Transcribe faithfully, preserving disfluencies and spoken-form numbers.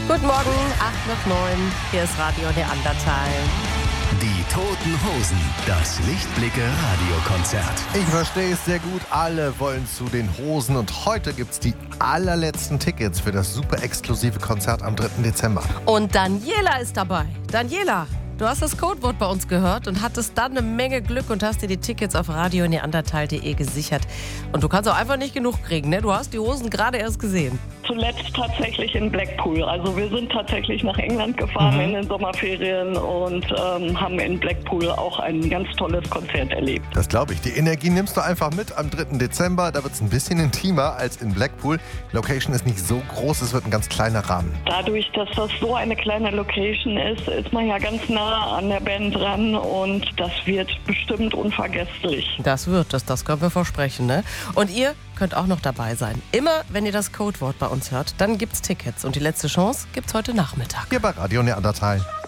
Guten Morgen, acht nach neun. Hier ist Radio Neandertal. Die Toten Hosen, das Lichtblicke-Radiokonzert. Ich verstehe es sehr gut, alle wollen zu den Hosen und heute gibt's die allerletzten Tickets für das super exklusive Konzert am dritten Dezember. Und Daniela ist dabei. Daniela, du hast das Codewort bei uns gehört und hattest dann eine Menge Glück und hast dir die Tickets auf radio neandertal punkt de gesichert. Und du kannst auch einfach nicht genug kriegen, ne? Du hast die Hosen gerade erst gesehen. Zuletzt tatsächlich in Blackpool. Also wir sind tatsächlich nach England gefahren mhm. in den Sommerferien und ähm, haben in Blackpool auch ein ganz tolles Konzert erlebt. Das glaube ich. Die Energie nimmst du einfach mit am dritten Dezember. Da wird es ein bisschen intimer als in Blackpool. Die Location ist nicht so groß, es wird ein ganz kleiner Rahmen. Dadurch, dass das so eine kleine Location ist, ist man ja ganz nah an der Band dran und das wird bestimmt unvergesslich. Das wird es, das können wir versprechen, ne? Und ihr könnt auch noch dabei sein. Immer, wenn ihr das Codewort bei uns hört, dann gibt's Tickets. Und die letzte Chance gibt's heute Nachmittag. Hier bei Radio Neandertal.